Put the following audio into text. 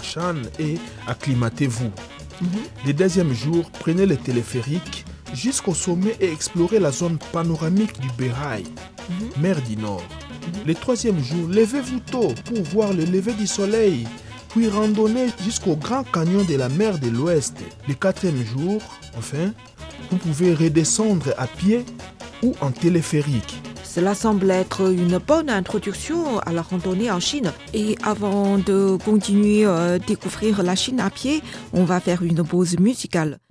Shan et acclimatez-vous. Le deuxième jour, prenez le téléphérique jusqu'au sommet et explorez la zone panoramique du Berai, mer du Nord. Le troisième jour, levez-vous tôt pour voir le lever du soleil, puis randonnez jusqu'au Grand Canyon de la mer de l'Ouest. Le quatrième jour, enfin, vous pouvez redescendre à pied ou en téléphérique. Cela semble être une bonne introduction à la randonnée en Chine. Et avant de continuer à découvrir la Chine à pied, on va faire une pause musicale.